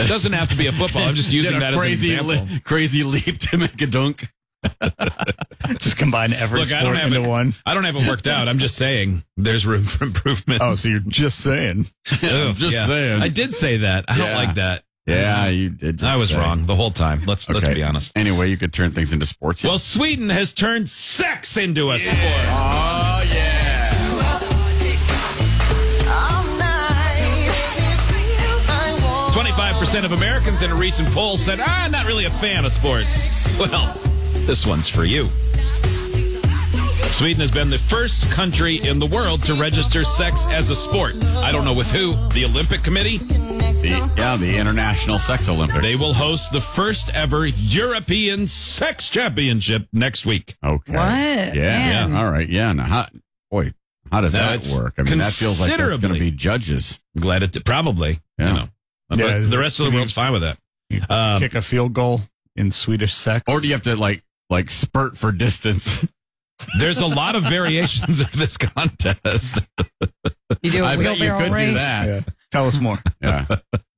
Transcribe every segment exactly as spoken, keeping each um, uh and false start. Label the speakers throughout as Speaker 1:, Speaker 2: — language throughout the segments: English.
Speaker 1: It doesn't have to be a football. I'm just using
Speaker 2: Did a
Speaker 1: that
Speaker 2: crazy
Speaker 1: as an example.
Speaker 2: Li- crazy leap to make a dunk.
Speaker 3: Just combine every
Speaker 1: Look,
Speaker 3: sport
Speaker 1: I don't have
Speaker 3: into
Speaker 1: it,
Speaker 3: one.
Speaker 1: I don't have it worked out. I'm just saying there's room for improvement.
Speaker 3: Oh, so you're just saying.
Speaker 2: I'm just
Speaker 1: Yeah.
Speaker 2: saying.
Speaker 1: I did say that. I don't
Speaker 2: Yeah.
Speaker 1: like that.
Speaker 2: Yeah, you did. just
Speaker 1: I was
Speaker 2: say.
Speaker 1: wrong the whole time. Let's let's
Speaker 2: Okay.
Speaker 1: be honest.
Speaker 2: Anyway, you could turn things into sports.
Speaker 1: Well, Sweden has turned sex into a sport.
Speaker 2: Oh, yeah.
Speaker 1: twenty-five percent of Americans in a recent poll said, ah, not really a fan of sports. Well, this one's for you. Sweden has been the first country in the world to register sex as a sport. I don't know with who. The Olympic Committee?
Speaker 2: The, yeah, the International Sex Olympics.
Speaker 1: They will host the first ever European Sex Championship next week.
Speaker 2: Okay.
Speaker 4: What?
Speaker 2: Yeah.
Speaker 4: Man.
Speaker 2: Yeah. All right. Yeah. Now, how, boy, how does
Speaker 1: Now,
Speaker 2: that
Speaker 1: it's
Speaker 2: work? I mean, that feels like it's going to
Speaker 1: considerably-
Speaker 2: be judges.
Speaker 1: I'm glad it did. Probably.
Speaker 2: Yeah.
Speaker 1: You know. But
Speaker 3: Yeah,
Speaker 1: the rest of the
Speaker 3: can you-
Speaker 1: world's fine with that.
Speaker 3: You
Speaker 1: Um,
Speaker 3: kick a field goal in Swedish sex.
Speaker 2: Or do you have to like like spurt for distance?
Speaker 1: There's a lot of variations of this contest.
Speaker 4: You do a
Speaker 2: I bet you
Speaker 4: wheelbarrow
Speaker 2: could
Speaker 4: race.
Speaker 2: do that.
Speaker 3: Yeah. Tell us more.
Speaker 2: Yeah.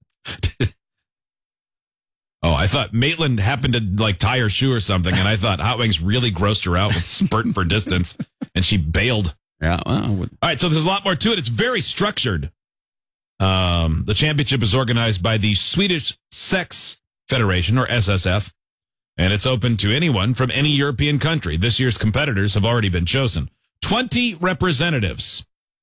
Speaker 1: Oh, I thought Maitland happened to like tie her shoe or something, and I thought Hot Wings really grossed her out with spurting for distance, and she bailed.
Speaker 2: Yeah. Well, would-
Speaker 1: All right, so there's a lot more to it. It's very structured. Um, the championship is organized by the Swedish Sex Federation, or S S F, and it's open to anyone from any European country. This year's competitors have already been chosen. twenty representatives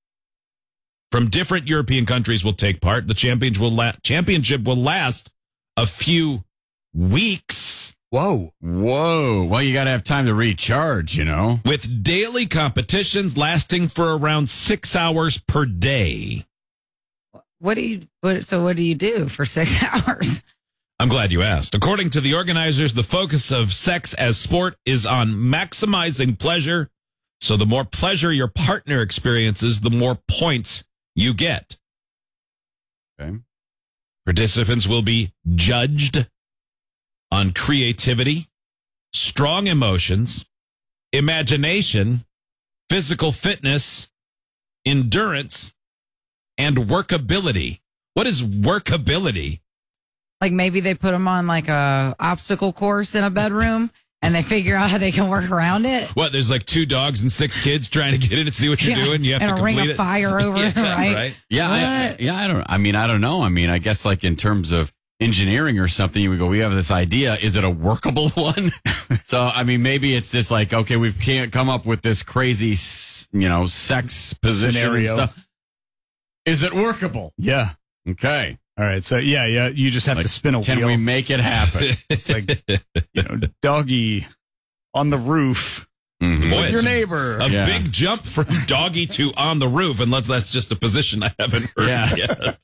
Speaker 1: from different European countries will take part. The champions will la- championship will last a few weeks
Speaker 3: Whoa.
Speaker 2: Whoa. Well, you got to have time to recharge, you know?
Speaker 1: with daily competitions lasting for around six hours per day.
Speaker 4: What do you? What, so what do you do for six hours?
Speaker 1: I'm glad you asked. According to the organizers, the focus of sex as sport is on maximizing pleasure. So the more pleasure your partner experiences, the more points you get.
Speaker 2: Okay.
Speaker 1: Participants will be judged on creativity, strong emotions, imagination, physical fitness, endurance, and workability. What is workability?
Speaker 4: Like maybe they put them on like a obstacle course in a bedroom, and they figure out how they can work around it.
Speaker 1: What, there's like two dogs and six kids trying to get in and see what you're
Speaker 4: Yeah,
Speaker 1: doing? You have
Speaker 4: and
Speaker 1: to
Speaker 4: a ring
Speaker 1: complete
Speaker 4: of
Speaker 1: it.
Speaker 4: fire over
Speaker 1: Yeah,
Speaker 4: it, right?
Speaker 2: Yeah. I, I- yeah. I don't, I mean, I don't know. I mean, I guess like in terms of engineering or something, you would go, we have this idea. Is it a workable one? So, I mean, maybe it's just like, okay, we can't come up with this crazy, s- you know, sex position
Speaker 3: Scenario.
Speaker 2: and stuff. Is it workable?
Speaker 3: Yeah.
Speaker 2: Okay.
Speaker 3: All right. So yeah, yeah. You just have
Speaker 2: Like,
Speaker 3: to spin a
Speaker 2: Can
Speaker 3: wheel.
Speaker 2: we make it happen?
Speaker 3: It's like, you know, doggy on the roof
Speaker 2: Mhm.
Speaker 1: Boy,
Speaker 3: with your
Speaker 1: it's a-
Speaker 3: neighbor.
Speaker 1: A
Speaker 2: Yeah.
Speaker 1: big jump from doggy to on the roof, unless that's just a position I haven't heard
Speaker 2: Yeah.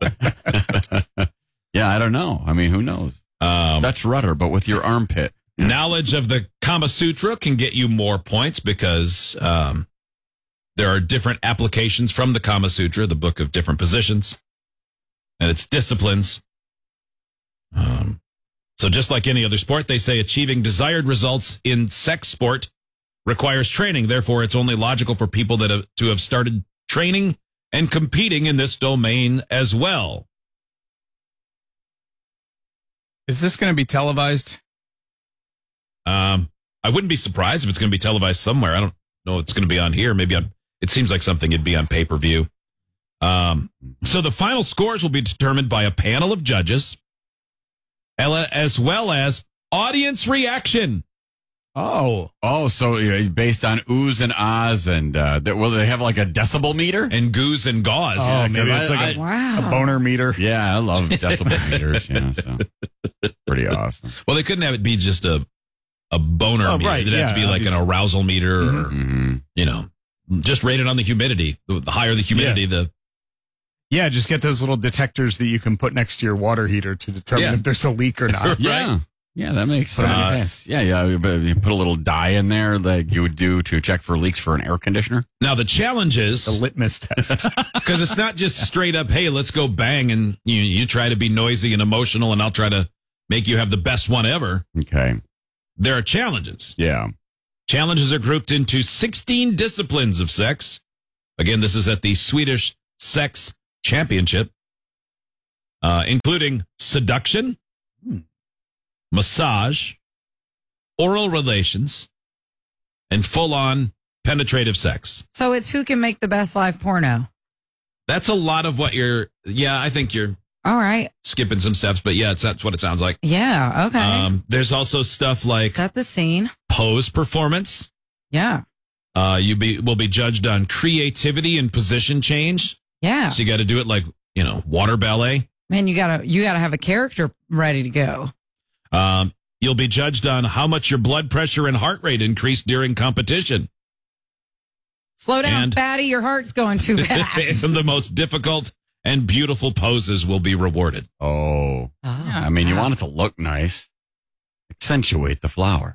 Speaker 1: yet.
Speaker 2: Yeah, I don't know. I mean, who knows?
Speaker 1: Um,
Speaker 2: Dutch rudder, but with your armpit.
Speaker 1: knowledge of the Kama Sutra can get you more points because um, there are different applications from the Kama Sutra, the book of different positions, and its disciplines. Um, so just like any other sport, they say achieving desired results in sex sport requires training. Therefore, it's only logical for people that have, to have started training and competing in this domain as well.
Speaker 3: Is this going to be televised?
Speaker 1: Um, I wouldn't be surprised if it's going to be televised somewhere. I don't know if it's going to be on here. Maybe on. It seems like something it'd be on pay per view. Um, so the final scores will be determined by a panel of judges, as well as audience reaction.
Speaker 3: Oh,
Speaker 2: Oh, so uh, based on oohs and ahs, and uh, that, will they have like a decibel meter?
Speaker 1: And goose and gauze.
Speaker 3: oh, maybe
Speaker 2: 'cause
Speaker 3: it's
Speaker 2: I-
Speaker 3: like a,
Speaker 4: Wow.
Speaker 3: a boner meter.
Speaker 2: Yeah, I love decibel meters. Yeah, so pretty awesome.
Speaker 1: Well, they couldn't have it be just a a boner
Speaker 3: Oh,
Speaker 1: meter.
Speaker 3: right,
Speaker 1: It'd have to
Speaker 3: yeah,
Speaker 1: be like an
Speaker 3: obviously.
Speaker 1: arousal meter, or
Speaker 2: hmm
Speaker 1: you know, just rated on the humidity. The the higher the humidity, the
Speaker 3: Yeah, just get those little detectors that you can put next to your water heater to determine
Speaker 1: Yeah.
Speaker 3: if there's a leak or not.
Speaker 2: Yeah, yeah, that makes
Speaker 3: Put 'em in
Speaker 2: sense. Yeah, yeah, you- but you put a little dye in there like you would do to check for leaks for an air conditioner.
Speaker 1: now the challenge is
Speaker 3: The litmus test.
Speaker 1: because it's not just straight up, hey, let's go bang, and you you try to be noisy and emotional, and I'll try to make you have the best one ever.
Speaker 2: Okay,
Speaker 1: There are challenges.
Speaker 2: yeah.
Speaker 1: Challenges are grouped into sixteen disciplines of sex. Again, this is at the Swedish Sex Championship. uh, including seduction, massage, oral relations, and full-on penetrative sex.
Speaker 4: So it's who can make the best live porno.
Speaker 1: That's a lot of what you're, yeah, I think you're
Speaker 4: All right.
Speaker 1: skipping some steps, but yeah, it's, that's what it sounds like.
Speaker 4: Yeah. Okay.
Speaker 1: Um, there's also stuff like
Speaker 4: Set the scene.
Speaker 1: pose performance.
Speaker 4: Yeah.
Speaker 1: Uh, you be will be judged on creativity and position change.
Speaker 4: Yeah.
Speaker 1: So you got to do it like, you know, water ballet.
Speaker 4: Man, you gotta you gotta have a character ready to go.
Speaker 1: Um, you'll be judged on how much your blood pressure and heart rate increased during competition.
Speaker 4: Slow down,
Speaker 1: And-
Speaker 4: fatty. Your heart's going too fast.
Speaker 1: And the most difficult and beautiful poses will be rewarded.
Speaker 2: Oh.
Speaker 4: Oh,
Speaker 2: Yeah, I mean, you
Speaker 4: wow.
Speaker 2: want it to look nice. Accentuate the flower.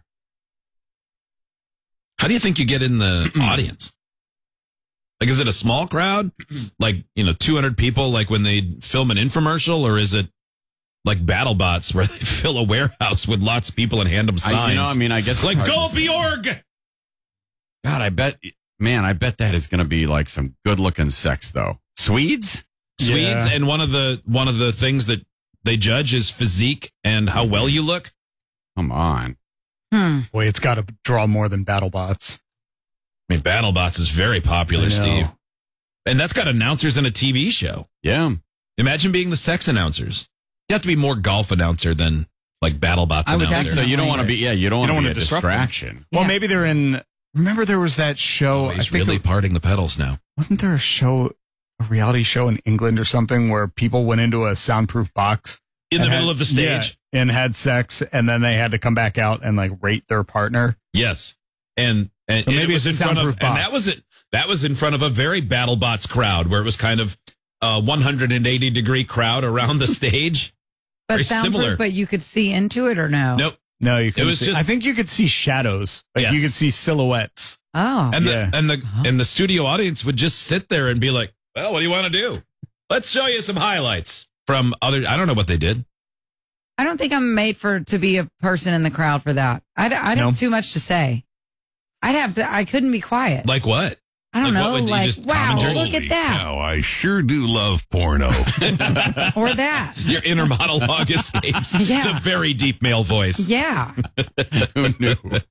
Speaker 1: How do you think you get in the audience? Like, is it a small crowd? Like, you know, two hundred people, like when they film an infomercial? Or is it like BattleBots where they fill a warehouse with lots of people and hand them signs?
Speaker 2: I, you know, I mean, I guess
Speaker 1: like,
Speaker 2: it's
Speaker 1: go
Speaker 2: hard to say.
Speaker 1: Bjorg!
Speaker 2: God, I bet, man, I bet that is going to be like some good looking sex, though. Swedes?
Speaker 1: Swedes,
Speaker 3: Yeah.
Speaker 1: and one of the one of the things that they judge is physique and how well you look.
Speaker 2: Come on.
Speaker 4: Hmm.
Speaker 3: Boy, it's got to draw more than BattleBots.
Speaker 1: I mean, BattleBots is very popular,
Speaker 3: I know.
Speaker 1: Steve. And that's got announcers and a T V show.
Speaker 2: Yeah.
Speaker 1: Imagine being the sex announcers. You have to be more golf announcer than like BattleBots
Speaker 4: I would
Speaker 1: announcer.
Speaker 2: So you don't want to be, yeah, you don't want
Speaker 3: You
Speaker 2: to
Speaker 3: don't
Speaker 2: be a
Speaker 3: wanna disrupt them.
Speaker 2: distraction.
Speaker 3: Well,
Speaker 4: Yeah.
Speaker 3: maybe they're in. Remember, there was that show.
Speaker 1: Oh,
Speaker 3: I
Speaker 1: he's
Speaker 3: think
Speaker 1: really
Speaker 3: it-
Speaker 1: parting the pedals now.
Speaker 3: wasn't there a show, a reality show in England or something, where people went into a soundproof box
Speaker 1: In the
Speaker 3: and
Speaker 1: middle
Speaker 3: had-
Speaker 1: of the stage.
Speaker 3: yeah, and had sex, and then they had to come back out and like rate their partner.
Speaker 1: Yes. And and
Speaker 3: So maybe
Speaker 1: it was in
Speaker 3: it's a
Speaker 1: front of
Speaker 3: soundproof
Speaker 1: and
Speaker 3: box.
Speaker 1: that was it. That was in front of a very BattleBots crowd where it was kind of a one hundred eighty degree crowd around the stage.
Speaker 4: But
Speaker 1: Very
Speaker 4: soundproof,
Speaker 1: similar.
Speaker 4: but you could see into it or no?
Speaker 1: Nope.
Speaker 3: No, you could.
Speaker 1: was just-
Speaker 3: I think you could see shadows. Like
Speaker 1: Yes.
Speaker 3: you could see silhouettes.
Speaker 4: Oh.
Speaker 1: And
Speaker 3: Yeah.
Speaker 1: the and the and the studio audience would just sit there and be like, "Well, what do you want to do? Let's show you some highlights from other." I don't know what they did.
Speaker 4: I don't think I'm made for to be a person in the crowd for that. I'd, I'd
Speaker 3: No.
Speaker 4: have too much to say. I'd have to, I couldn't be quiet.
Speaker 1: Like what?
Speaker 4: I don't
Speaker 1: like, what
Speaker 4: know.
Speaker 1: would you
Speaker 4: Like,
Speaker 1: just
Speaker 4: wow,
Speaker 1: commentary?
Speaker 4: look at that.
Speaker 5: Cow, I sure do love porno.
Speaker 4: Or that.
Speaker 1: Your inner monologue escapes. It's
Speaker 4: Yeah.
Speaker 1: a very deep male voice.
Speaker 4: Yeah.
Speaker 2: Who knew?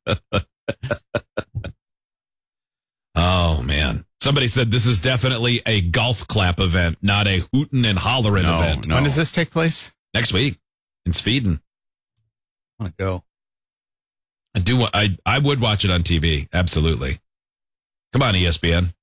Speaker 1: Oh man! Somebody said this is definitely a golf clap event, not a hootin' and hollerin'
Speaker 2: No,
Speaker 1: event.
Speaker 2: no.
Speaker 3: When does this take place?
Speaker 1: Next week in Sweden.
Speaker 3: I want to go.
Speaker 1: I do. wa- I I would watch it on T V. Absolutely. Come on, E S P N.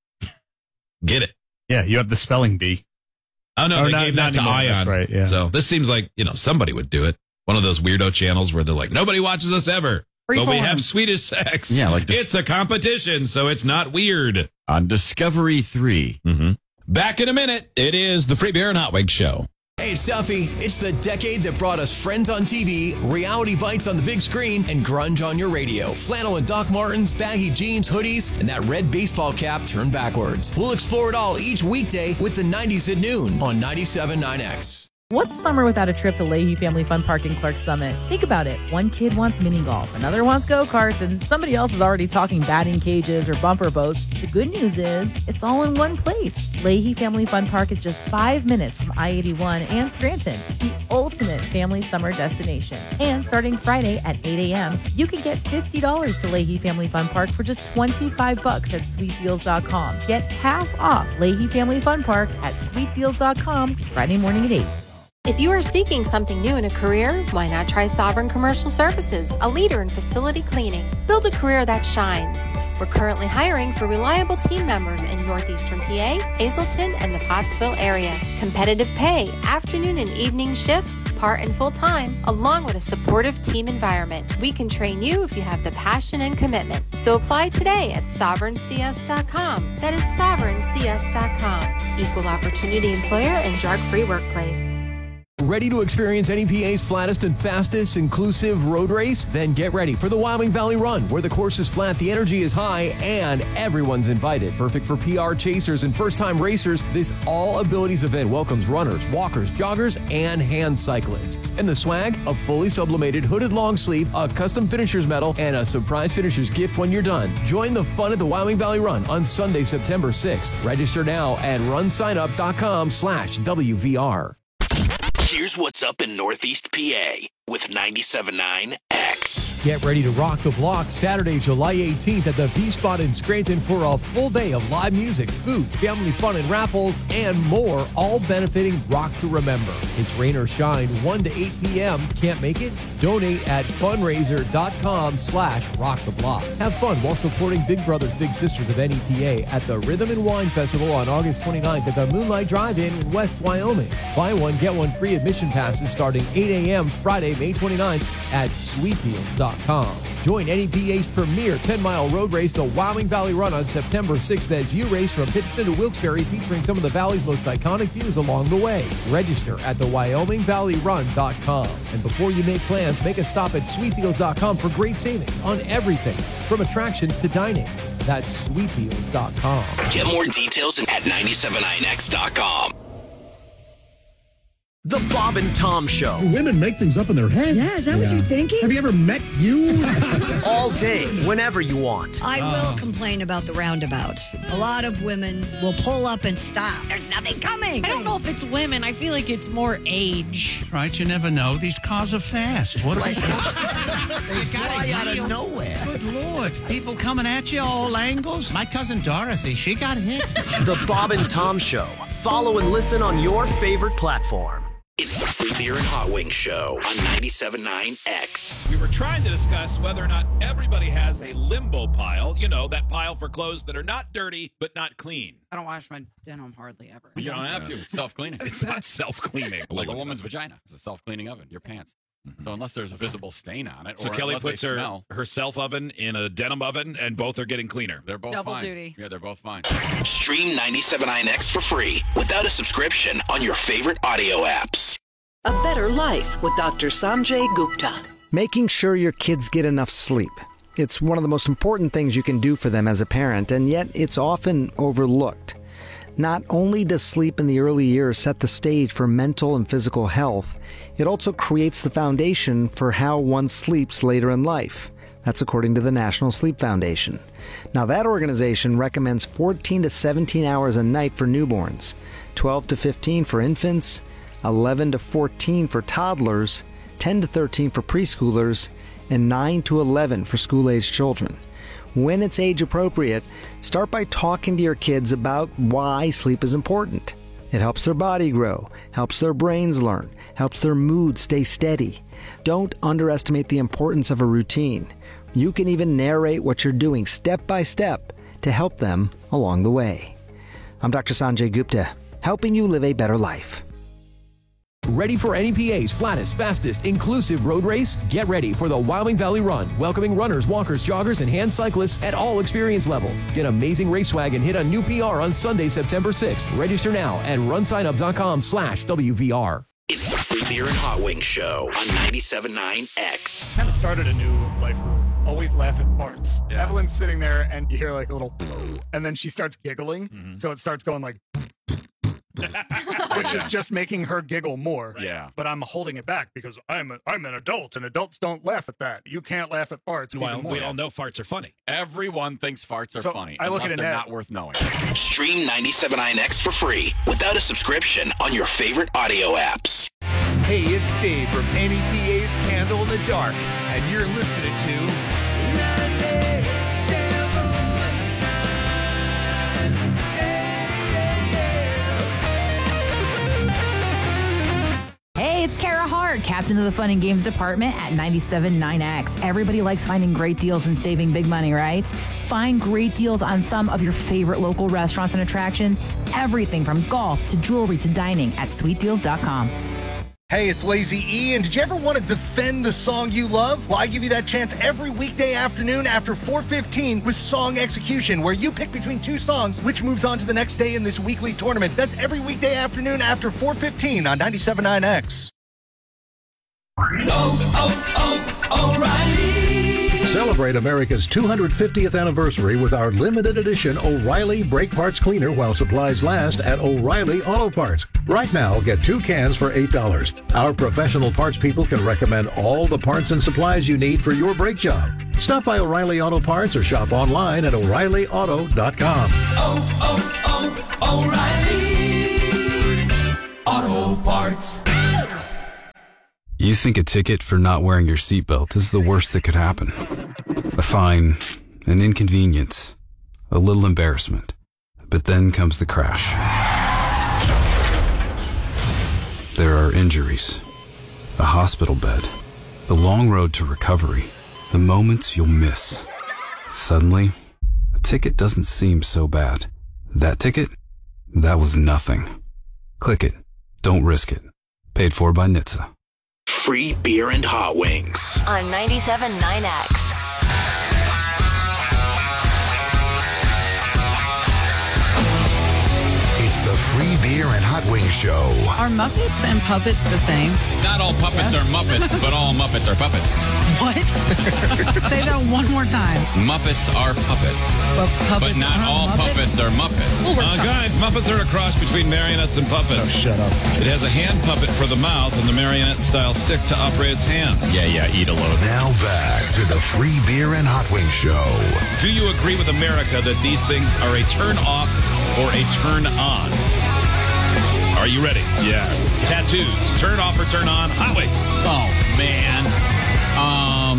Speaker 1: Get it.
Speaker 3: Yeah, you have the spelling bee.
Speaker 1: Oh no,
Speaker 3: Oh,
Speaker 1: they
Speaker 3: not-
Speaker 1: gave that
Speaker 3: not
Speaker 1: to
Speaker 3: anymore.
Speaker 1: Ion.
Speaker 3: That's right, yeah.
Speaker 1: So this seems like you know somebody would do it. One of those weirdo channels where they're like, nobody watches us ever, but we
Speaker 4: Freeform.
Speaker 1: have Swedish sex.
Speaker 2: Yeah, like this-
Speaker 1: it's a competition, so it's not weird.
Speaker 2: On Discovery three.
Speaker 1: Mm-hmm. Back in a minute. It is the Free Beer and Hot Wig Show.
Speaker 6: Hey, it's Duffy. It's the decade that brought us Friends on T V, reality bites on the big screen, and grunge on your radio. Flannel and Doc Martens, baggy jeans, hoodies, and that red baseball cap turned backwards. We'll explore it all each weekday with the nineties at noon on ninety-seven point nine X.
Speaker 7: What's summer without a trip to Leahy Family Fun Park in Clark Summit? Think about it. One kid wants mini golf, another wants go-karts, and somebody else is already talking batting cages or bumper boats. The good news is it's all in one place. Leahy Family Fun Park is just five minutes from I eighty-one and Scranton, the ultimate family summer destination. And starting Friday at eight a.m., you can get fifty dollars to Leahy Family Fun Park for just twenty-five bucks at sweet deals dot com. Get half off Leahy Family Fun Park at sweet deals dot com Friday morning at eight.
Speaker 8: If you are seeking something new in a career, why not try Sovereign Commercial Services, a leader in facility cleaning? Build a career that shines. We're currently hiring for reliable team members in Northeastern P A, Hazleton, and the Pottsville area. Competitive pay, afternoon and evening shifts, part and full time, along with a supportive team environment. We can train you if you have the passion and commitment. So apply today at sovereign c s dot com. That is sovereign c s dot com. Equal opportunity employer and drug-free workplace.
Speaker 6: Ready to experience N E P A's flattest and fastest inclusive road race? Then get ready for the Wyoming Valley Run, where the course is flat, the energy is high, and everyone's invited. Perfect for P R chasers and first-time racers, this all-abilities event welcomes runners, walkers, joggers, and hand cyclists. And the swag, a fully sublimated hooded long sleeve, a custom finisher's medal, and a surprise finisher's gift when you're done. Join the fun at the Wyoming Valley Run on Sunday, September sixth. Register now at runsignup dot com slash W V R.
Speaker 9: Here's what's up in Northeast P A with ninety-seven point nine X.
Speaker 6: Get ready to rock the block Saturday, July eighteenth at the V-Spot in Scranton for a full day of live music, food, family fun, and raffles, and more, all benefiting Rock to Remember. It's rain or shine, one to eight p.m. Can't make it? Donate at fundraiser.com slash rock the block. Have fun while supporting Big Brothers Big Sisters of N E P A at the Rhythm and Wine Festival on August twenty-ninth at the Moonlight Drive-In in West Wyoming. Buy one, get one free admission passes starting eight a.m. Friday, May twenty-ninth at sweet deals dot com. Join N E P A's premier ten-mile road race, the Wyoming Valley Run, on September sixth as you race from Pittston to Wilkes-Barre, featuring some of the Valley's most iconic views along the way. Register at the wyoming valley run dot com. And before you make plans, make a stop at sweet deals dot com for great savings on everything from attractions to dining. That's sweet deals dot com.
Speaker 9: Get more details at ninety-seven point nine X dot com. The Bob and Tom Show.
Speaker 10: Women make things up in their head.
Speaker 11: Yeah, is that yeah. what you're thinking?
Speaker 10: Have you ever met you?
Speaker 9: All day, whenever you want.
Speaker 11: I oh. will complain about the roundabouts. A lot of women will pull up and stop. There's nothing coming.
Speaker 12: I don't know if it's women. I feel like it's more age.
Speaker 13: Right, you never know. These cars are fast. What
Speaker 14: like, they fly out of nowhere.
Speaker 13: Good Lord. People coming at you all angles. My cousin Dorothy, she got hit.
Speaker 9: The Bob and Tom Show. Follow and listen on your favorite platform. It's the Free Beer and Hot Wings Show on ninety-seven point nine X.
Speaker 1: We were trying to discuss whether or not everybody has a limbo pile. You know, that pile for clothes that are not dirty, but not clean.
Speaker 4: I don't wash my denim hardly ever.
Speaker 2: You don't have to. It's self-cleaning.
Speaker 1: It's not self-cleaning.
Speaker 2: Like a woman's vagina. It's a self-cleaning oven. Your pants. Mm-hmm. So unless there's a visible stain on it,
Speaker 1: so
Speaker 2: or
Speaker 1: Kelly puts her
Speaker 2: smell,
Speaker 1: her self oven in a denim oven, and both are getting cleaner.
Speaker 2: They're both
Speaker 4: double
Speaker 2: fine.
Speaker 4: duty.
Speaker 2: Yeah, they're both fine.
Speaker 9: Stream ninety-seven point nine X for free without a subscription on your favorite audio apps.
Speaker 15: A better life with Doctor Sanjay Gupta.
Speaker 16: Making sure your kids get enough sleep. It's one of the most important things you can do for them as a parent, and yet it's often overlooked. Not only does sleep in the early years set the stage for mental and physical health, it also creates the foundation for how one sleeps later in life. That's according to the National Sleep Foundation. Now, that organization recommends fourteen to seventeen hours a night for newborns, twelve to fifteen for infants, eleven to fourteen for toddlers, ten to thirteen for preschoolers, and nine to eleven for school-aged children. When it's age appropriate, start by talking to your kids about why sleep is important. It helps their body grow, helps their brains learn, helps their mood stay steady. Don't underestimate the importance of a routine. You can even narrate what you're doing step by step to help them along the way. I'm Doctor Sanjay Gupta, helping you live a better life.
Speaker 6: Ready for N E P A's flattest, fastest, inclusive road race? Get ready for the Wyoming Valley Run, welcoming runners, walkers, joggers, and hand cyclists at all experience levels. Get amazing race swag and hit a new P R on Sunday, September sixth. Register now at runsignup.com slash WVR.
Speaker 9: It's the Free Beer and Hot Wings Show on ninety-seven point nine X.
Speaker 3: Kind of started a new life rule. Always laugh at parts. Yeah. Evelyn's sitting there and you hear like a little, and then she starts giggling. Mm-hmm. So it starts going like, which is just making her giggle more.
Speaker 2: Yeah.
Speaker 3: But I'm holding it back because I'm a, I'm an adult and adults don't laugh at that. You can't laugh at farts.
Speaker 1: Well, we all know farts are funny.
Speaker 2: Everyone thinks farts are
Speaker 3: so
Speaker 2: funny.
Speaker 3: I look
Speaker 2: unless
Speaker 3: at
Speaker 2: they're
Speaker 3: net.
Speaker 2: not worth knowing.
Speaker 9: Stream ninety-seven point nine X for free without a subscription on your favorite audio apps.
Speaker 17: Hey, it's Dave from N E P A's Candle in the Dark, and you're listening to
Speaker 7: Hey, it's Kara Hart, captain of the Fun and Games department at ninety-seven point nine X. Everybody likes finding great deals and saving big money, right? Find great deals on some of your favorite local restaurants and attractions. Everything from golf to jewelry to dining at sweet deals dot com.
Speaker 18: Hey, it's Lazy E, and did you ever want to defend the song you love? Well, I give you that chance every weekday afternoon after four fifteen with Song Execution, where you pick between two songs, which moves on to the next day in this weekly tournament. That's every weekday afternoon after four fifteen on ninety-seven point nine X.
Speaker 19: Oh, oh, oh, O'Reilly!
Speaker 20: Celebrate America's two hundred fiftieth anniversary with our limited edition O'Reilly Brake Parts Cleaner while supplies last at O'Reilly Auto Parts. Right now, get two cans for eight dollars. Our professional parts people can recommend all the parts and supplies you need for your brake job. Stop by O'Reilly Auto Parts or shop online at O'Reilly Auto dot com.
Speaker 19: Oh, oh, oh, O'Reilly Auto Parts.
Speaker 21: You think a ticket for not wearing your seatbelt is the worst that could happen. A fine, an inconvenience, a little embarrassment. But then comes the crash. There are injuries, a hospital bed, the long road to recovery, the moments you'll miss. Suddenly, a ticket doesn't seem so bad. That ticket? That was nothing. Click it. Don't risk it. Paid for by N H T S A.
Speaker 9: Free beer and hot wings.
Speaker 22: On ninety-seven point nine X.
Speaker 23: It's the Free Beer and Hot Wings Show.
Speaker 4: Are Muppets and puppets the same?
Speaker 2: Not all puppets are Muppets, but all Muppets are puppets.
Speaker 4: What? Say that one more time.
Speaker 2: Muppets are puppets.
Speaker 4: But, puppets
Speaker 2: but not
Speaker 4: are
Speaker 2: all
Speaker 4: Muppets?
Speaker 2: puppets are Muppets.
Speaker 1: Uh, guys, Muppets are a cross between marionettes and puppets.
Speaker 18: Oh, shut up.
Speaker 1: It has a hand puppet for the mouth and the marionette-style stick to operate its hands.
Speaker 2: Yeah, yeah, eat a load.
Speaker 23: Now back to the Free Beer and Hot Wings Show.
Speaker 1: Do you agree with America that these things are a turn off or a turn on? Are you ready?
Speaker 2: Yes.
Speaker 1: Tattoos, turn off or turn on? Hot Wings.
Speaker 2: Oh, man. Um,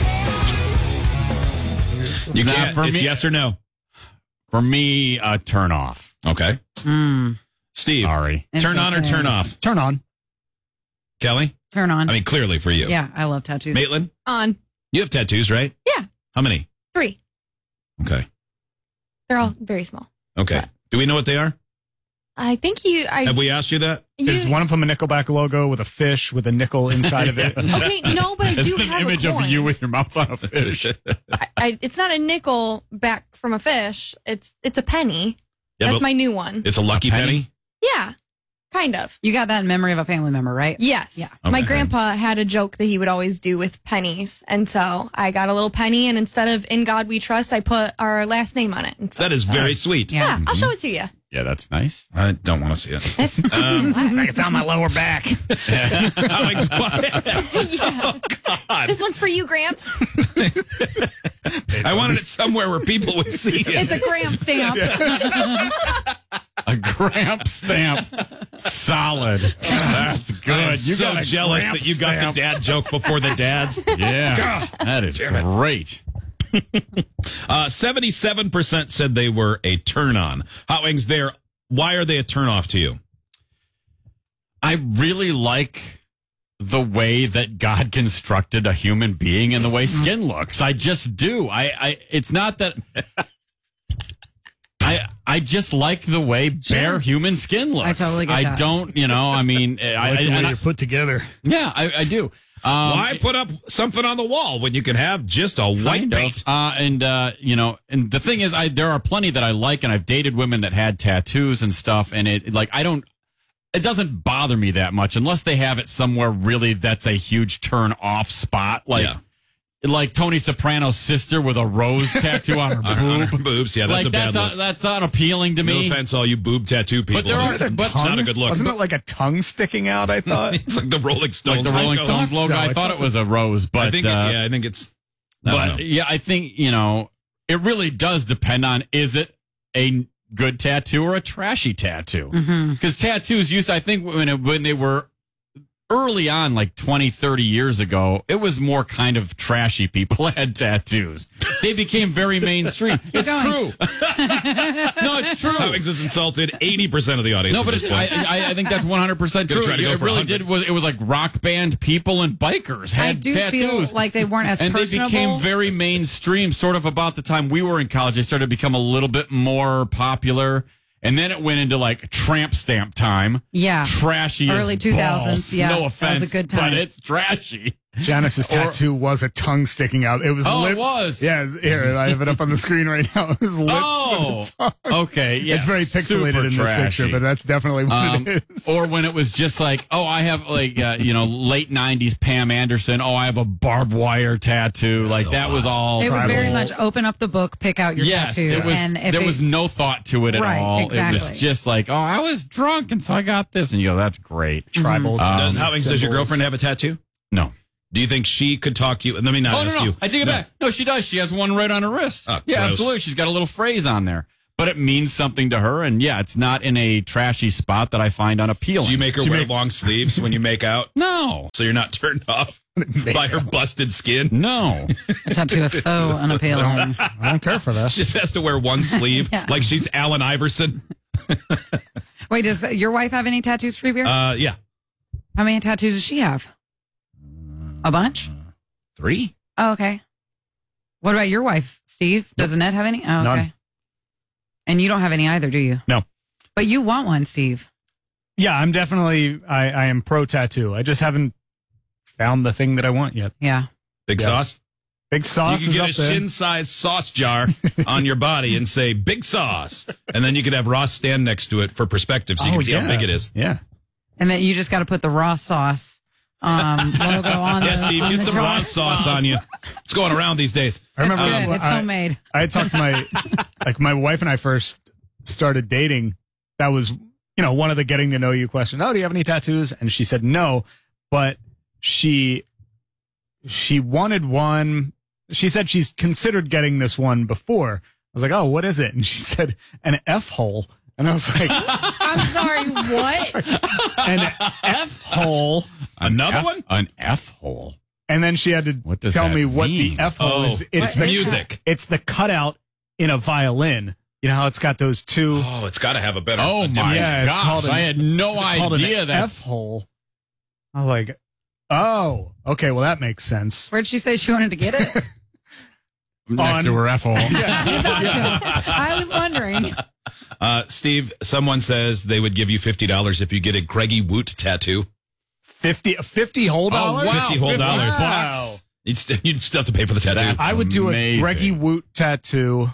Speaker 1: You
Speaker 2: Nah,
Speaker 1: can't.
Speaker 2: for
Speaker 1: It's
Speaker 2: me-
Speaker 1: yes or no.
Speaker 2: For me, uh, turn off.
Speaker 1: Okay.
Speaker 4: Mm.
Speaker 1: Steve,
Speaker 2: Sorry.
Speaker 1: turn
Speaker 4: It's
Speaker 1: on or
Speaker 4: okay.
Speaker 1: turn off?
Speaker 3: Turn on.
Speaker 1: Kelly?
Speaker 4: Turn on.
Speaker 1: I mean, clearly for you.
Speaker 4: yeah, I love tattoos.
Speaker 1: Maitland,
Speaker 12: On.
Speaker 1: you have tattoos, right?
Speaker 12: Yeah.
Speaker 1: How many?
Speaker 12: Three.
Speaker 1: Okay.
Speaker 12: They're all very small.
Speaker 1: Okay. Do we know what they are?
Speaker 12: I think you. I
Speaker 1: Have we asked you that?
Speaker 12: you,
Speaker 3: Is one of them a Nickelback logo with a fish with a nickel inside of it?
Speaker 12: Okay, no, but I
Speaker 2: It's
Speaker 12: do
Speaker 2: an
Speaker 12: have
Speaker 2: image
Speaker 12: a
Speaker 2: of
Speaker 12: coin.
Speaker 2: you with your mouth on a fish.
Speaker 12: I, I, it's not a nickel back from a fish. It's it's a penny.
Speaker 1: Yeah,
Speaker 12: That's
Speaker 1: but
Speaker 12: my new one.
Speaker 1: It's a lucky
Speaker 2: A penny?
Speaker 1: penny?
Speaker 12: Yeah, kind of.
Speaker 4: You got that in memory of a family member, right?
Speaker 12: Yes.
Speaker 4: Yeah.
Speaker 12: My
Speaker 1: Okay.
Speaker 12: grandpa had a joke that he would always do with pennies, and so I got a little penny, and instead of "In God We Trust," I put our last name on it. And so,
Speaker 1: That is very sweet.
Speaker 12: yeah,
Speaker 4: Yeah.
Speaker 12: I'll show it to you.
Speaker 2: Yeah, that's nice.
Speaker 1: I don't want to see it.
Speaker 12: It's
Speaker 1: Um,
Speaker 3: Like it's on my lower back.
Speaker 1: I'm like, what?
Speaker 12: yeah.
Speaker 1: God.
Speaker 12: This one's for you, Gramps.
Speaker 1: I wanted it somewhere where people would see it.
Speaker 12: It's a Gramp stamp.
Speaker 2: A Gramp stamp. Solid. That's good.
Speaker 1: I'm
Speaker 2: You
Speaker 1: so
Speaker 2: got a
Speaker 1: jealous
Speaker 2: Gramp
Speaker 1: that you got
Speaker 2: stamp.
Speaker 1: the dad joke before the dads.
Speaker 2: Yeah. That is great.
Speaker 1: Uh, seventy-seven percent said they were a turn on. Hot Wings, there. Why are they a turn off to you?
Speaker 2: I really like the way that God constructed a human being and the way skin looks. I just do. I, I it's not that I I just like the way bare human skin looks.
Speaker 4: I totally get
Speaker 2: I
Speaker 4: that.
Speaker 2: don't, you know, I mean, I,
Speaker 3: I like the
Speaker 2: I-
Speaker 3: way
Speaker 2: and I-
Speaker 3: you're put together.
Speaker 2: yeah, I, I do. Um,
Speaker 1: Why put up something on the wall when you can have just a white
Speaker 2: Kind
Speaker 1: paint?
Speaker 2: of. Uh, and, uh, you know, and the thing is, I, there are plenty that I like, and I've dated women that had tattoos and stuff, and it, like, I don't, it doesn't bother me that much unless they have it somewhere really that's a huge turn off spot. Like,
Speaker 1: Yeah.
Speaker 2: like Tony Soprano's sister with a rose tattoo on her
Speaker 1: On- on her
Speaker 2: boob.
Speaker 1: boobs, yeah, that's
Speaker 2: like,
Speaker 1: a bad
Speaker 2: that's,
Speaker 1: look.
Speaker 2: un- that's unappealing to
Speaker 1: No
Speaker 2: me.
Speaker 1: offense, all you boob tattoo people.
Speaker 2: But there are-
Speaker 1: it's
Speaker 2: but-
Speaker 1: not a good look.
Speaker 3: Wasn't it like a tongue sticking out? I thought.
Speaker 1: It's like the Rolling Stones.
Speaker 2: Like the Rolling
Speaker 1: logo.
Speaker 2: Stones logo.
Speaker 3: so.
Speaker 2: I
Speaker 3: I
Speaker 2: thought
Speaker 3: thought
Speaker 2: it was a rose, but
Speaker 1: I think, it-
Speaker 2: uh,
Speaker 1: yeah, I think it's. I don't
Speaker 2: But
Speaker 1: know.
Speaker 2: yeah, I think, you know, it really does depend on, is it a good tattoo or a trashy tattoo?
Speaker 4: Mm-hmm.
Speaker 2: Because tattoos used, I think when it, when they were early on, like twenty, thirty years ago, it was more kind of trashy people had tattoos. They became very mainstream. It's
Speaker 4: going.
Speaker 2: true. No, it's true.
Speaker 1: Hot Wings has insulted eighty percent of the audience.
Speaker 2: No,
Speaker 1: at
Speaker 2: but
Speaker 1: this
Speaker 2: it's,
Speaker 1: point.
Speaker 2: I, I, I think that's one hundred percent
Speaker 1: Gonna
Speaker 2: true.
Speaker 1: try to go
Speaker 2: It
Speaker 1: for
Speaker 2: really
Speaker 1: one hundred.
Speaker 2: did. Was It was like rock band people and bikers had
Speaker 4: I do
Speaker 2: tattoos.
Speaker 4: feel like they weren't as
Speaker 2: and
Speaker 4: personable.
Speaker 2: they became very mainstream sort of about the time we were in college. They started to become a little bit more popular. And then it went into like tramp stamp time.
Speaker 4: Yeah.
Speaker 2: Trashy as
Speaker 4: Early two thousands,
Speaker 2: balls.
Speaker 4: yeah.
Speaker 2: No
Speaker 4: That was a
Speaker 2: offense,
Speaker 4: good time.
Speaker 2: but it's trashy.
Speaker 3: Janice's
Speaker 2: Or-
Speaker 3: tattoo was a tongue sticking out. It was
Speaker 2: Oh, it
Speaker 3: lips.
Speaker 2: was?
Speaker 3: Yeah, it's- here, I have it up on the screen right now. It was lips
Speaker 2: Oh,
Speaker 3: with a tongue.
Speaker 2: okay. Yeah,
Speaker 3: It's very pixelated
Speaker 2: super
Speaker 3: in this
Speaker 2: trashy.
Speaker 3: picture, but that's definitely what
Speaker 2: Um,
Speaker 3: it is.
Speaker 2: or when it was just like, oh, I have like, uh, you know, late nineties Pam Anderson. Oh, I have a barbed wire tattoo. Like
Speaker 1: So
Speaker 2: that was
Speaker 1: hot.
Speaker 2: all.
Speaker 4: It was
Speaker 2: tribal.
Speaker 4: very much open up the book, pick out your
Speaker 2: Yes,
Speaker 4: tattoo.
Speaker 2: it was.
Speaker 4: and if
Speaker 2: There
Speaker 4: it,
Speaker 2: was no thought to it at
Speaker 4: Right,
Speaker 2: all. It
Speaker 4: exactly.
Speaker 2: was just like, oh, I was drunk and so I got this, and you go, that's great.
Speaker 3: Tribal.
Speaker 2: Um,
Speaker 1: Does- Hot Wings, does your
Speaker 3: symbols.
Speaker 1: girlfriend have a tattoo?
Speaker 2: No.
Speaker 1: Do you think she could talk you? Let me not
Speaker 2: Oh,
Speaker 1: ask
Speaker 2: no, no.
Speaker 1: you.
Speaker 2: I take it
Speaker 1: No.
Speaker 2: back. No, she does. She has one right on her wrist.
Speaker 1: Oh,
Speaker 2: yeah,
Speaker 1: gross.
Speaker 2: absolutely. She's got a little phrase on there. but it means something to her. And yeah, it's not in a trashy spot that I find unappealing.
Speaker 1: Do you make her
Speaker 2: Do you
Speaker 1: wear
Speaker 2: make-
Speaker 1: long sleeves when you make out?
Speaker 2: No.
Speaker 1: So you're not turned off by her busted skin?
Speaker 2: No.
Speaker 4: A tattoo of faux unappealing.
Speaker 5: I don't care for that.
Speaker 1: She just has to wear one sleeve,
Speaker 4: Yeah.
Speaker 1: like she's Allen Iverson.
Speaker 4: Wait, does your wife have any tattoos, Free Beer?
Speaker 1: Uh, yeah.
Speaker 4: How many tattoos does she have? A bunch?
Speaker 1: Three.
Speaker 4: Oh, okay. What about your wife, Steve? Does Annette have any? Oh, okay.
Speaker 5: None.
Speaker 4: And you don't have any either, do you?
Speaker 5: No.
Speaker 4: But you want one, Steve.
Speaker 5: Yeah, I'm definitely, I, I am pro tattoo. I just haven't found the thing that I want yet.
Speaker 4: Yeah.
Speaker 1: Big
Speaker 5: Yeah.
Speaker 1: sauce?
Speaker 5: Big sauce
Speaker 1: You
Speaker 5: is
Speaker 1: could
Speaker 5: up
Speaker 1: get a
Speaker 5: there.
Speaker 1: shin-sized sauce jar on your body and say, big sauce. And then you could have Ross stand next to it for perspective so you
Speaker 5: Oh,
Speaker 1: can see
Speaker 5: yeah.
Speaker 1: how big it is.
Speaker 5: Yeah.
Speaker 4: And then you just got to put the raw sauce um, logo on
Speaker 1: Yeah,
Speaker 4: the,
Speaker 1: Steve,
Speaker 4: on
Speaker 1: get
Speaker 4: the
Speaker 1: some
Speaker 4: jar.
Speaker 1: Ross sauce on you. It's going around these days.
Speaker 5: I remember
Speaker 4: It's good.
Speaker 5: when
Speaker 4: It's
Speaker 5: I-
Speaker 4: homemade.
Speaker 5: I had talked to my, like my wife and I first started dating. That was, you know, one of the getting to know you questions. Oh, do you have any tattoos? And she said no, but she, she wanted one. She said she's considered getting this one before. I was like, oh, what is it? And she said an F hole. And I was like,
Speaker 4: I'm sorry, what?
Speaker 5: an F hole.
Speaker 1: Another
Speaker 2: F-
Speaker 1: one?
Speaker 2: An F hole.
Speaker 5: And then she had to
Speaker 2: What does
Speaker 5: tell
Speaker 2: that
Speaker 5: me what
Speaker 2: mean?
Speaker 5: the F hole
Speaker 1: Oh,
Speaker 5: is. It's
Speaker 1: what
Speaker 5: the
Speaker 1: music.
Speaker 5: It's the cutout in a violin. You know how it's got those two.
Speaker 1: Oh, it's got to have a better.
Speaker 2: Oh
Speaker 1: a
Speaker 2: my
Speaker 1: different-
Speaker 5: Yeah, it's
Speaker 2: gosh!
Speaker 5: called an-
Speaker 2: I had no
Speaker 5: it's called an
Speaker 2: idea that.
Speaker 5: F hole. I was like, oh, okay, well that makes sense.
Speaker 4: Where'd she say she wanted to get it?
Speaker 2: Next
Speaker 5: on-
Speaker 2: to her F hole.
Speaker 4: I was wondering.
Speaker 1: Uh, Steve, someone says they would give you fifty dollars if you get a Greggy Woot tattoo.
Speaker 5: Fifty, fifty whole
Speaker 2: Oh,
Speaker 5: dollars.
Speaker 2: wow.
Speaker 1: fifty whole
Speaker 2: fifty
Speaker 1: dollars.
Speaker 2: bucks.
Speaker 1: You'd, st- you'd still have to pay for the tattoo.
Speaker 2: That's
Speaker 5: I would do a
Speaker 2: amazing.
Speaker 5: Greggy Woot tattoo.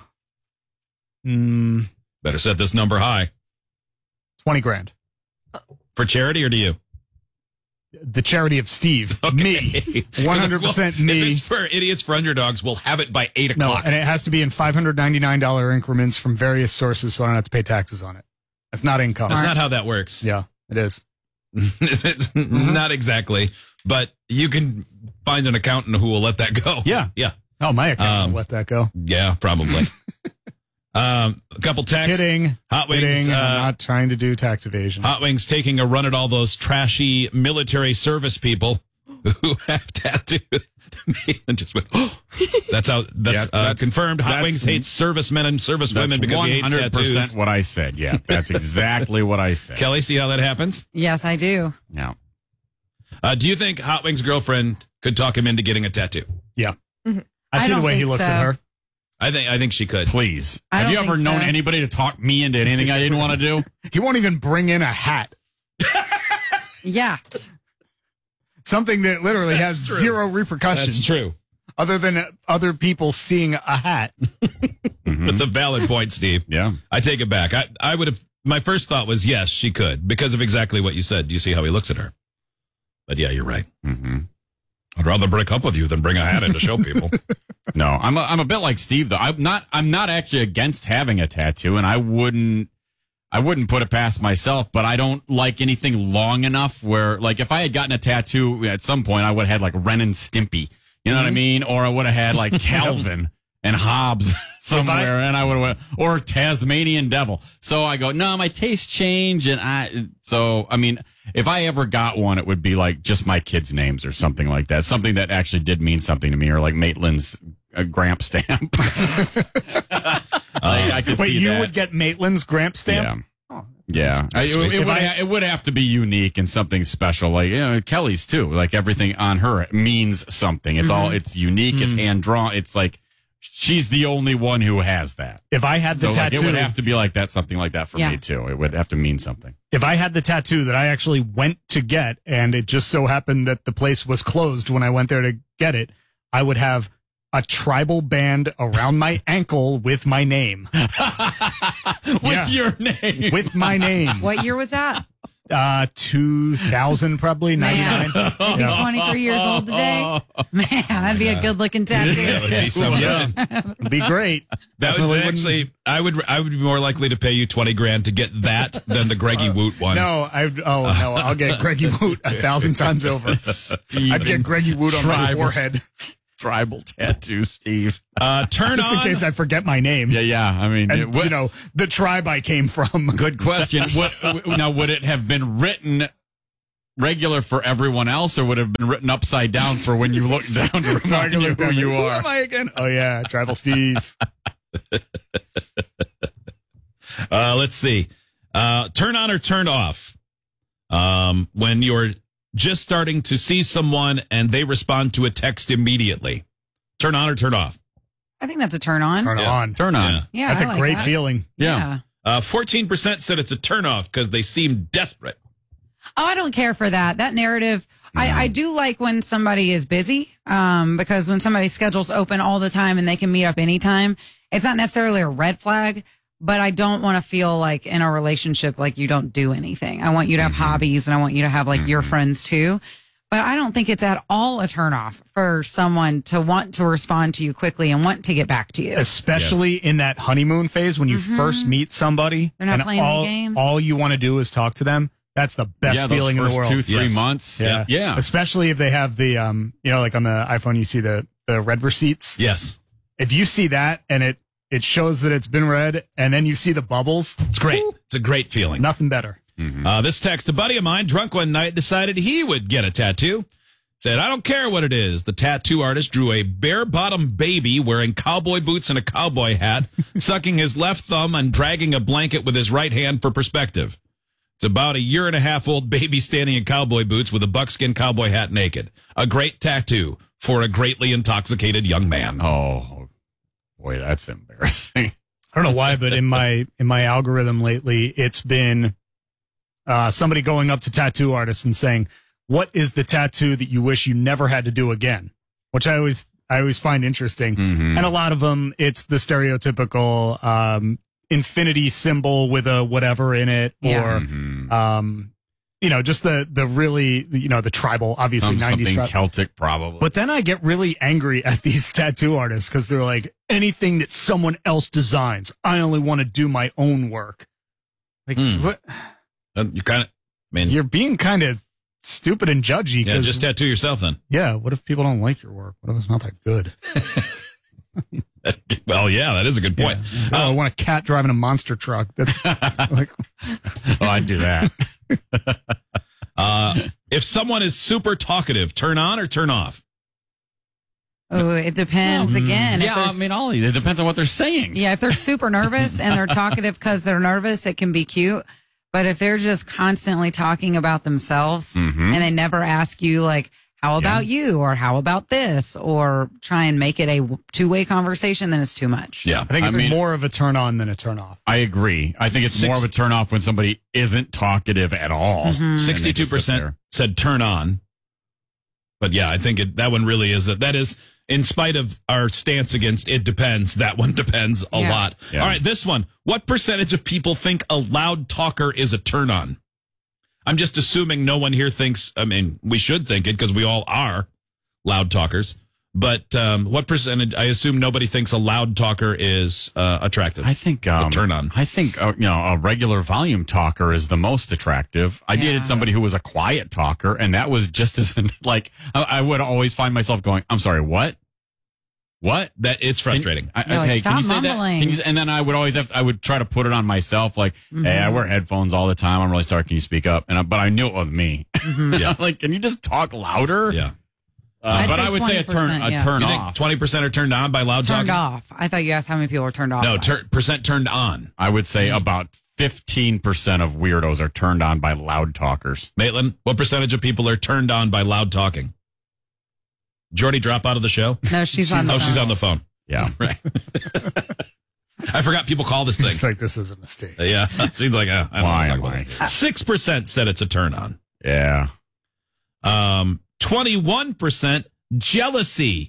Speaker 5: Mm,
Speaker 1: Better set this number high.
Speaker 5: twenty grand.
Speaker 1: For charity or to you?
Speaker 5: The charity of Steve. Me. one hundred percent
Speaker 1: Well,
Speaker 5: me.
Speaker 1: If it's for idiots for underdogs, we'll have it by eight
Speaker 5: No,
Speaker 1: o'clock.
Speaker 5: and it has to be in five hundred ninety-nine dollars increments from various sources so I don't have to pay taxes on it. That's not income.
Speaker 1: That's not how that works.
Speaker 5: Yeah, it is.
Speaker 1: It's not exactly, but you can find an accountant who will let that go.
Speaker 5: Yeah.
Speaker 1: Yeah.
Speaker 5: Oh, my account
Speaker 1: Um,
Speaker 5: will let that go.
Speaker 1: Yeah, probably. um, a couple texts.
Speaker 5: Kidding.
Speaker 1: Hot Wings.
Speaker 5: Kidding.
Speaker 1: Uh,
Speaker 5: I'm not trying to do tax evasion.
Speaker 1: Hot Wings taking a run at all those trashy military service people who have tattooed me and just went, oh. That's how, that's,
Speaker 2: Yeah,
Speaker 1: uh,
Speaker 2: that's-
Speaker 1: confirmed. Hot
Speaker 2: that's-
Speaker 1: Wings hates servicemen and service women because he hates
Speaker 2: one hundred percent
Speaker 1: tattoos.
Speaker 2: what I said. Yeah, that's exactly what I said.
Speaker 1: Kelly, see how that happens?
Speaker 4: Yes, I do.
Speaker 2: No.
Speaker 1: Uh, do you think Hot Wings' girlfriend could talk him into getting a tattoo?
Speaker 5: Yeah.
Speaker 4: Mhm.
Speaker 5: I
Speaker 4: I
Speaker 5: see the
Speaker 4: don't
Speaker 5: way he
Speaker 4: think
Speaker 5: looks
Speaker 4: so.
Speaker 5: at her.
Speaker 1: I think, I think she could.
Speaker 2: Please.
Speaker 4: I
Speaker 2: Have
Speaker 4: don't
Speaker 2: you ever
Speaker 4: think
Speaker 2: known
Speaker 4: so.
Speaker 2: anybody to talk me into anything I didn't want to do?
Speaker 5: He won't even bring in a hat.
Speaker 4: Yeah.
Speaker 5: Something that literally
Speaker 1: That's
Speaker 5: has
Speaker 1: true.
Speaker 5: zero repercussions.
Speaker 1: That's true.
Speaker 5: Other than other people seeing a hat.
Speaker 1: That's a valid point, Steve.
Speaker 2: Yeah.
Speaker 1: I take it back. I, I would have, my first thought was yes, she could because of exactly what you said. Do you see how he looks at her? But yeah, you're right.
Speaker 2: Mm-hmm.
Speaker 1: I'd rather break up with you than bring a hat in to show people.
Speaker 2: No, I'm a, I'm a bit like Steve though. I'm not I'm not actually against having a tattoo, and I wouldn't I wouldn't put it past myself. But I don't like anything long enough where, like, if I had gotten a tattoo at some point, I would have had like Ren and Stimpy. You know what I mean? Or I would have had like Calvin and Hobbes somewhere, and I would have, or Tasmanian Devil. So I go, no, my tastes change, and I. So I mean, if I ever got one, it would be like just my kids' names or something like that. Something that actually did mean something to me, or like Maitland's uh, Gramp stamp. like, I could
Speaker 5: Wait,
Speaker 2: see
Speaker 5: you
Speaker 2: that.
Speaker 5: would get Maitland's Gramp stamp?
Speaker 2: Yeah. Yeah, I, it,
Speaker 5: sweet.
Speaker 2: it
Speaker 5: If
Speaker 2: would.
Speaker 5: I-
Speaker 2: it would have to be unique and something special, like, you know, Kelly's too. Like everything on her means something. It's all. It's unique. It's
Speaker 5: Mhm.
Speaker 2: hand drawn. It's like she's the only one who has that.
Speaker 5: If I had the
Speaker 2: So like,
Speaker 5: tattoo,
Speaker 2: it would have to be like that, something like that for
Speaker 4: Yeah.
Speaker 2: me too. It would have to mean something.
Speaker 5: if I had the tattoo that I actually went to get, and it just so happened that the place was closed when I went there to get it, I would have a tribal band around my ankle with my name.
Speaker 2: With
Speaker 5: Yeah.
Speaker 2: your name.
Speaker 5: With my name.
Speaker 4: What year was that?
Speaker 5: Uh, two thousand probably,
Speaker 4: Man,
Speaker 5: ninety-nine.
Speaker 4: I'd be
Speaker 5: Yeah.
Speaker 4: twenty-three years old today. Man, that'd be a good looking tattoo.
Speaker 1: That would be something.
Speaker 5: Yeah. It'd be great.
Speaker 1: That
Speaker 5: Definitely
Speaker 1: would
Speaker 5: wouldn't-
Speaker 1: actually, I would, I would be more likely to pay you twenty grand to get that than the Greggy Woot one.
Speaker 5: No, I oh no, I'll get Greggy Woot a thousand times over. I'd get Greggy Woot on my
Speaker 2: Tribal.
Speaker 5: forehead.
Speaker 2: tribal tattoo, Steve.
Speaker 1: Uh, turn
Speaker 5: Just
Speaker 1: on.
Speaker 5: in case I forget my name.
Speaker 2: Yeah, yeah. I mean,
Speaker 5: And,
Speaker 2: it would-
Speaker 5: you know, the tribe I came from.
Speaker 2: Good question. What, now, would it have been written regular for everyone else, or would it have been written upside down for when you look down to
Speaker 5: So I
Speaker 2: remind
Speaker 5: can
Speaker 2: you
Speaker 5: look
Speaker 2: who
Speaker 5: down,
Speaker 2: you
Speaker 5: like,
Speaker 2: are?
Speaker 5: Who am I again? Oh, yeah, Tribal Steve.
Speaker 1: Uh, let's see. Uh, turn on or turn off. Um, when you're just starting to see someone and they respond to a text immediately. Turn on or turn off.
Speaker 4: I think that's a turn on.
Speaker 5: Turn
Speaker 1: Yeah.
Speaker 5: on.
Speaker 2: Turn on.
Speaker 1: Yeah.
Speaker 4: Yeah,
Speaker 5: That's
Speaker 4: I
Speaker 5: a
Speaker 4: like
Speaker 5: great
Speaker 4: that.
Speaker 5: feeling.
Speaker 2: Yeah.
Speaker 1: Uh, fourteen percent said it's a turn off because they seem desperate.
Speaker 4: Oh, I don't care for that. That narrative, I, I do like when somebody is busy, um, because when somebody's schedule's open all the time and they can meet up anytime, it's not necessarily a red flag, but I don't want to feel like in a relationship like you don't do anything. I want you to have hobbies and I want you to have like your friends too. But I don't think it's at all a turnoff for someone to want to respond to you quickly and want to get back to you.
Speaker 5: Especially in that honeymoon phase when you
Speaker 4: Mhm.
Speaker 5: first meet somebody.
Speaker 4: They're not
Speaker 5: and
Speaker 4: playing any
Speaker 5: all,
Speaker 4: games.
Speaker 5: all you want to do is talk to them. That's the best
Speaker 2: Yeah, those
Speaker 5: feeling in
Speaker 2: first
Speaker 5: the world.
Speaker 2: two, three
Speaker 1: Yes.
Speaker 2: months.
Speaker 5: Yeah.
Speaker 2: Yeah.
Speaker 5: Especially if they have the, um, you know, like on the iPhone, you see the, the red receipts.
Speaker 1: Yes.
Speaker 5: If you see that and it, it shows that it's been read and then you see the bubbles,
Speaker 1: It's great. It's a great feeling.
Speaker 5: nothing better.
Speaker 1: Uh, this text, a buddy of mine, drunk one night, decided he would get a tattoo. Said, I don't care what it is. The tattoo artist drew a bare-bottom baby wearing cowboy boots and a cowboy hat, sucking his left thumb and dragging a blanket with his right hand for perspective. It's about a year and a half old baby standing in cowboy boots with a buckskin cowboy hat naked. A great tattoo for a greatly intoxicated young man.
Speaker 2: Oh, boy, that's embarrassing.
Speaker 5: I don't know why, but in my, in my algorithm lately, it's been, uh, somebody going up to tattoo artists and saying, what is the tattoo that you wish you never had to do again? Which I always, I always find interesting.
Speaker 2: Mhm.
Speaker 5: And a lot of them, it's the stereotypical, um, infinity symbol with a whatever in it,
Speaker 4: Yeah.
Speaker 5: or,
Speaker 2: Mhm.
Speaker 5: um, you know, just the, the really, you know, the tribal, obviously
Speaker 2: Some,
Speaker 5: nineties.
Speaker 2: something
Speaker 5: tri-
Speaker 2: Celtic, probably.
Speaker 5: But then I get really angry at these tattoo artists because they're like, anything that someone else designs, I only want to do my own work. Like,
Speaker 1: Hmm.
Speaker 5: what?
Speaker 1: Uh, you kind of, I mean,
Speaker 5: You're being kind of stupid and judgy.
Speaker 1: yeah,
Speaker 5: 'cause-
Speaker 1: just tattoo yourself then.
Speaker 5: yeah. What if people don't like your work? What if it's not that good?
Speaker 1: Well, yeah, that is a good point.
Speaker 5: Oh, I want a cat driving a monster truck. That's like,
Speaker 2: Oh, I'd do that.
Speaker 1: Uh, if someone is super talkative, turn on or turn off?
Speaker 4: Oh, it depends again. If
Speaker 2: yeah, I
Speaker 4: there's-
Speaker 2: mean, all it depends on what they're saying.
Speaker 4: Yeah, if they're super nervous and they're talkative because they're nervous, it can be cute. But if they're just constantly talking about themselves
Speaker 2: Mhm.
Speaker 4: and they never ask you, like, how about you or how about this, or try and make it a two way conversation, then it's too much.
Speaker 1: Yeah.
Speaker 5: I think
Speaker 2: I
Speaker 5: it's
Speaker 2: mean-
Speaker 5: more of a turn on than a turn off.
Speaker 2: I agree. I think it's
Speaker 1: Six-
Speaker 2: more of a turn off when somebody isn't talkative at all.
Speaker 4: Mhm.
Speaker 2: And they just sit
Speaker 1: sixty-two percent
Speaker 2: there.
Speaker 1: said turn on. But yeah, I think it, that one really is. A, that is, in spite of our stance against it depends, that one depends a
Speaker 4: Yeah.
Speaker 1: lot.
Speaker 2: Yeah.
Speaker 1: All right, this one. What percentage of people think a loud talker is a turn on? I'm just assuming no one here thinks, I mean, we should think it because we all are loud talkers. But um, what percentage? I assume nobody thinks a loud talker is uh, attractive.
Speaker 2: I think um,
Speaker 1: a turn on.
Speaker 2: I think uh, you know a regular volume talker is the most attractive. I
Speaker 4: Yeah.
Speaker 2: dated somebody who was a quiet talker, and that was just as like I, I would always find myself going, "I'm sorry, what? What?"
Speaker 1: That it's frustrating.
Speaker 2: I,
Speaker 4: You're like,
Speaker 2: hey, can you
Speaker 4: "Stop
Speaker 2: say
Speaker 4: mumbling."
Speaker 2: that? Can you, and then I would always have to, I would try to put it on myself, like, "Hey, I
Speaker 4: Mhm.
Speaker 2: wear headphones all the time. I'm really sorry. Can you speak up?" And I, but I knew it wasn't me.
Speaker 4: Mhm.
Speaker 1: Yeah.
Speaker 2: Like, can you just talk louder?
Speaker 1: Yeah.
Speaker 2: Uh,
Speaker 4: I'd
Speaker 2: but
Speaker 4: say
Speaker 2: I would say a turn
Speaker 4: twenty percent,
Speaker 2: a
Speaker 4: yeah.
Speaker 2: turn
Speaker 1: You
Speaker 2: off.
Speaker 1: think twenty percent are turned on by loud
Speaker 4: Turned
Speaker 1: talking?
Speaker 4: off. I thought you asked how many people were turned off.
Speaker 1: No,
Speaker 4: by.
Speaker 1: tur- percent turned on.
Speaker 2: I would say
Speaker 1: Hmm.
Speaker 2: about fifteen percent of weirdos are turned on by loud talkers.
Speaker 1: Maitland, what percentage of people are turned on by loud talking? Jordy, drop out of the show?
Speaker 4: No, she's on the
Speaker 1: Oh,
Speaker 4: phone.
Speaker 1: she's on the phone.
Speaker 2: Yeah.
Speaker 1: Right. I forgot people call this thing.
Speaker 5: It's like, this is a mistake.
Speaker 1: Yeah. Seems like, uh, I don't
Speaker 2: Why
Speaker 1: know
Speaker 2: am
Speaker 1: what to
Speaker 2: I?
Speaker 1: talk about this. six percent said it's a turn on.
Speaker 2: Yeah.
Speaker 1: Um, twenty-one percent jealousy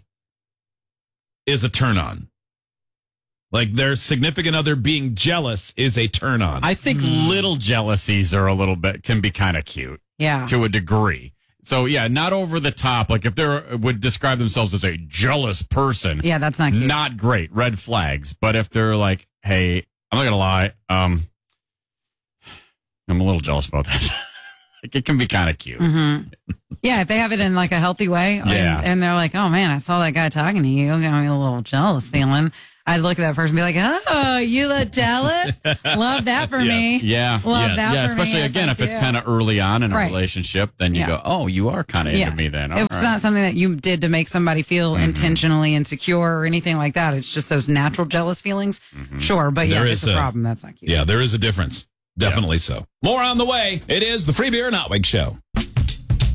Speaker 1: is a turn on. Like their significant other being jealous is a turn on.
Speaker 2: I think little jealousies are a little bit, can be kind of cute
Speaker 4: Yeah.
Speaker 2: to a degree. So, yeah, not over the top. Like if they would describe themselves as a jealous person,
Speaker 4: Yeah, that's not cute.
Speaker 2: not great, red flags. But if they're like, hey, I'm not going to lie, um, I'm a little jealous about that. Like, it can be kind of cute.
Speaker 4: Mm-hmm. Yeah, if they have it in like a healthy way,
Speaker 2: Yeah.
Speaker 4: and, and they're like, "Oh man, I saw that guy talking to you, got me a little jealous feeling." I'd look at that person and be like, "Oh, you look jealous? Love that for me."
Speaker 2: Yeah.
Speaker 4: Love
Speaker 2: yes.
Speaker 4: that
Speaker 2: yeah,
Speaker 4: for me.
Speaker 2: especially
Speaker 4: Yes,
Speaker 2: again
Speaker 4: I
Speaker 2: if it's
Speaker 4: do.
Speaker 2: kind of early on in a
Speaker 4: Right.
Speaker 2: relationship, then you
Speaker 4: Yeah.
Speaker 2: go, "Oh, you are kind of
Speaker 4: Yeah.
Speaker 2: into me then." All
Speaker 4: If it's
Speaker 2: right.
Speaker 4: not something that you did to make somebody feel
Speaker 2: Mm-hmm.
Speaker 4: intentionally insecure or anything like that, it's just those natural jealous feelings.
Speaker 2: Mm-hmm.
Speaker 4: Sure, but yeah,
Speaker 1: There
Speaker 4: it's
Speaker 1: is
Speaker 4: a
Speaker 1: a-
Speaker 4: problem. That's not cute.
Speaker 1: Yeah, there is a difference. Definitely so. More on the way. It is the Free Beer and Hot Wings Show.